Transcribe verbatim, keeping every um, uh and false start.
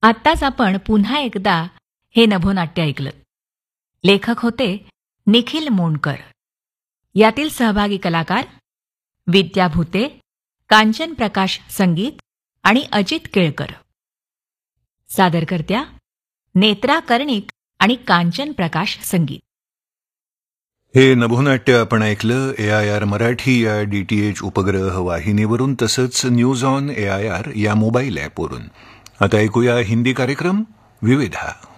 आत्ताच आपण पुन्हा एकदा हे नभोनाट्य ऐकलं. लेखक होते निखिल मोंडकर. यातील सहभागी कलाकार विद्या भूते, कांचन प्रकाश संगीत आणि अजित केळकर. सादरकर्त्या नेत्रा कर्णिक आणि कांचन प्रकाश संगीत. हे नभोनाट्य आपण ऐकलं ए आय आर मराठी या डी टी एच उपग्रह वाहिनीवरून, तसंच news on A I R या मोबाईल ॲपवरून. आता ऐकूया हिंदी कार्यक्रम विविधा.